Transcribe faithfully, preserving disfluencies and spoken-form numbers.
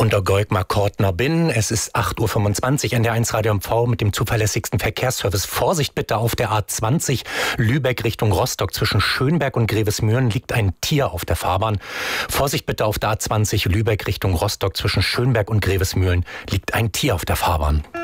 Unter Goigmar Kortner bin. Es ist acht Uhr fünfundzwanzig, N D R eins Radio M V mit dem zuverlässigsten Verkehrsservice. Vorsicht bitte auf der A zwanzig Lübeck Richtung Rostock. Zwischen Schönberg und Grevesmühren liegt ein Tier auf der Fahrbahn. Vorsicht bitte auf der A zwanzig Lübeck Richtung Rostock. Zwischen Schönberg und Grevesmühren liegt ein Tier auf der Fahrbahn.